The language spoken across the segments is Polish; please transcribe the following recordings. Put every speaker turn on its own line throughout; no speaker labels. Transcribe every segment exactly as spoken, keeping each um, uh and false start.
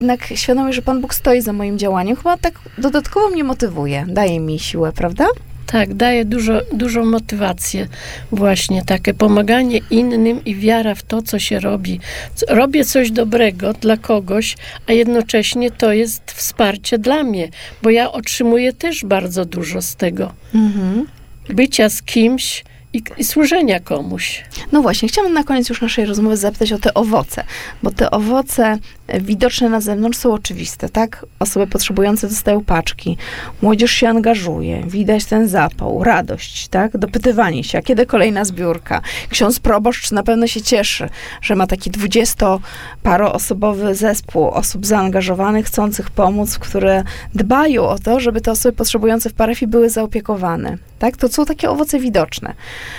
Jednak świadomość, że Pan Bóg stoi za moim działaniem, chyba tak dodatkowo mnie motywuje, daje mi siłę, prawda?
Tak, daje dużo, dużą motywację. Właśnie takie pomaganie innym i wiara w to, co się robi. Robię coś dobrego dla kogoś, a jednocześnie to jest wsparcie dla mnie, bo ja otrzymuję też bardzo dużo z tego. Mhm. Bycia z kimś i, i służenia komuś.
No właśnie, chciałam na koniec już naszej rozmowy zapytać o te owoce, bo te owoce widoczne na zewnątrz są oczywiste, tak? Osoby potrzebujące dostają paczki, młodzież się angażuje, widać ten zapał, radość, tak? Dopytywanie się, a kiedy kolejna zbiórka? Ksiądz proboszcz na pewno się cieszy, że ma taki dwudziestoparoosobowy zespół osób zaangażowanych, chcących pomóc, które dbają o to, żeby te osoby potrzebujące w parafii były zaopiekowane, tak? To są takie owoce widoczne.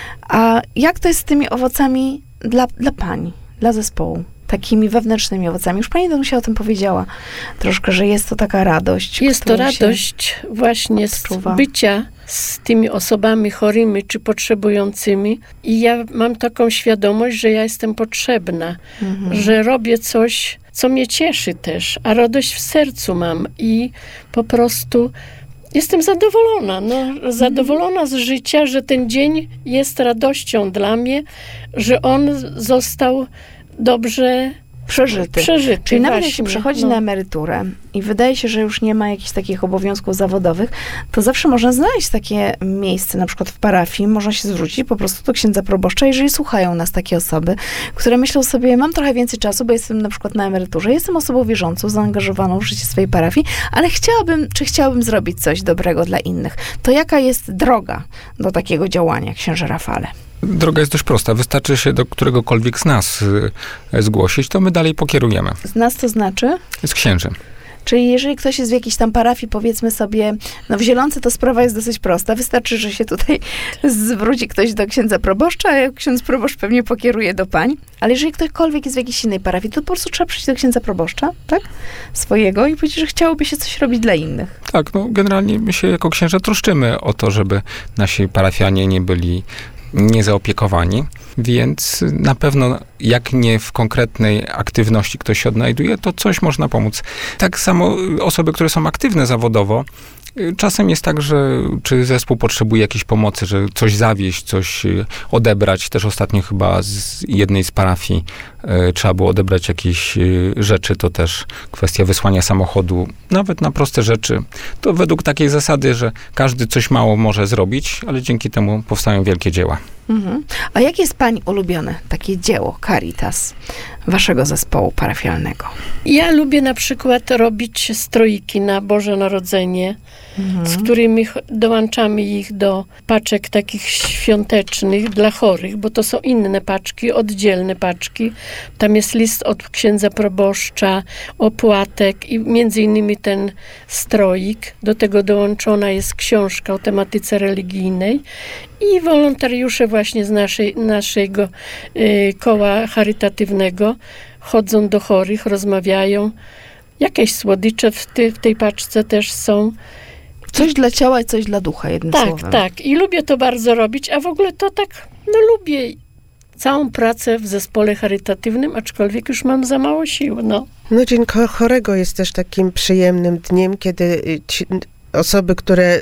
A jak to jest z tymi owocami dla, dla pani, dla zespołu? Takimi wewnętrznymi owocami. Już pani Danusia o tym powiedziała troszkę, że jest to taka radość.
Jest to radość właśnie z bycia z tymi osobami chorymi czy potrzebującymi. I ja mam taką świadomość, że ja jestem potrzebna, mhm. że robię coś, co mnie cieszy też, a radość w sercu mam i po prostu jestem zadowolona, no, zadowolona z życia, że ten dzień jest radością dla mnie, że on został dobrze
przeżyty.
przeżyty.
Czyli nawet
właśnie,
jeśli przechodzi
no.
na emeryturę i wydaje się, że już nie ma jakichś takich obowiązków zawodowych, to zawsze można znaleźć takie miejsce, na przykład w parafii, można się zwrócić po prostu do księdza proboszcza, jeżeli słuchają nas takie osoby, które myślą sobie, mam trochę więcej czasu, bo jestem na przykład na emeryturze, jestem osobą wierzącą, zaangażowaną w życie swojej parafii, ale chciałabym, czy chciałabym zrobić coś dobrego dla innych. To jaka jest droga do takiego działania, księże Rafale?
Droga jest dość prosta. Wystarczy się do któregokolwiek z nas y, zgłosić, to my dalej pokierujemy.
Z nas to znaczy?
Z księży.
Czyli jeżeli ktoś jest w jakiejś tam parafii, powiedzmy sobie, no w Zielonce to sprawa jest dosyć prosta. Wystarczy, że się tutaj zwróci ktoś do księdza proboszcza, a ksiądz proboszcz pewnie pokieruje do pań. Ale jeżeli ktokolwiek jest w jakiejś innej parafii, to po prostu trzeba przyjść do księdza proboszcza, tak? Swojego i powiedzieć, że chciałoby się coś robić dla innych.
Tak, no generalnie my się jako księża troszczymy o to, żeby nasi parafianie nie byli niezaopiekowani, więc na pewno jak nie w konkretnej aktywności ktoś się odnajduje, to coś można pomóc. Tak samo osoby, które są aktywne zawodowo, czasem jest tak, że czy zespół potrzebuje jakiejś pomocy, że coś zawieźć, coś odebrać. Też ostatnio chyba z jednej z parafii y, trzeba było odebrać jakieś y, rzeczy, to też kwestia wysłania samochodu, nawet na proste rzeczy. To według takiej zasady, że każdy coś mało może zrobić, ale dzięki temu powstają wielkie dzieła.
Mhm. A jakie jest pani ulubione takie dzieło Caritas waszego zespołu parafialnego?
Ja lubię na przykład robić stroiki na Boże Narodzenie, mhm. z którymi dołączamy ich do paczek takich świątecznych dla chorych, bo to są inne paczki, oddzielne paczki. Tam jest list od księdza proboszcza, opłatek i między innymi ten stroik. Do tego dołączona jest książka o tematyce religijnej i wolontariusze właśnie z naszej, naszego y, koła charytatywnego chodzą do chorych, rozmawiają. Jakieś słodycze w, ty, w tej paczce też są.
Coś dla ciała i coś dla ducha, jednym
tak,
słowem.
Tak, tak. I lubię to bardzo robić, a w ogóle to tak, no lubię całą pracę w zespole charytatywnym, aczkolwiek już mam za mało sił, no.
No Dzień Chorego jest też takim przyjemnym dniem, kiedy ci osoby, które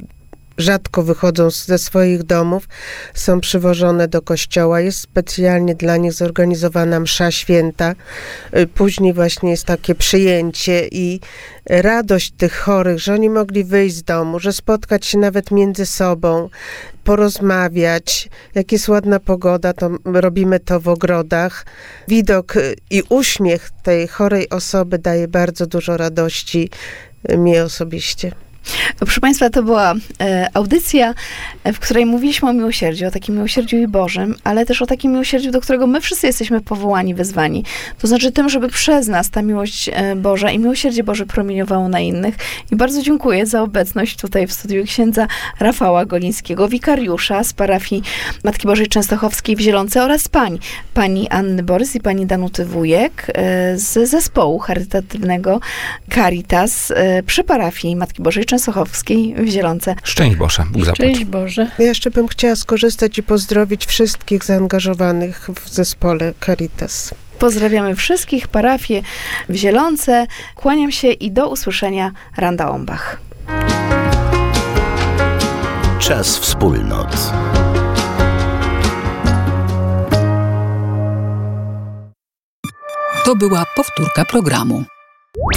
rzadko wychodzą ze swoich domów, są przywożone do kościoła. Jest specjalnie dla nich zorganizowana msza święta. Później właśnie jest takie przyjęcie i radość tych chorych, że oni mogli wyjść z domu, że spotkać się nawet między sobą, porozmawiać. Jak jest ładna pogoda, to robimy to w ogrodach. Widok i uśmiech tej chorej osoby daje bardzo dużo radości mnie osobiście.
Proszę Państwa, to była e, audycja, w której mówiliśmy o miłosierdziu, o takim miłosierdziu i Bożym, ale też o takim miłosierdziu, do którego my wszyscy jesteśmy powołani, wezwani. To znaczy tym, żeby przez nas ta miłość e, Boża i miłosierdzie Boże promieniowało na innych. I bardzo dziękuję za obecność tutaj w studiu księdza Rafała Golińskiego, wikariusza z parafii Matki Bożej Częstochowskiej w Zielonce oraz pań, pani Anny Borys i pani Danuty Wujek e, z zespołu charytatywnego Caritas e, przy parafii Matki Bożej Częstochowskiej w Zielonce.
Szczęść Boże, Bóg zapłać.
Szczęść Boże.
Ja jeszcze bym chciała skorzystać i pozdrowić wszystkich zaangażowanych w zespole Caritas.
Pozdrawiamy wszystkich, parafie w Zielonce. Kłaniam się i do usłyszenia. Randa Ombach.
Czas wspólnot.
To była powtórka programu.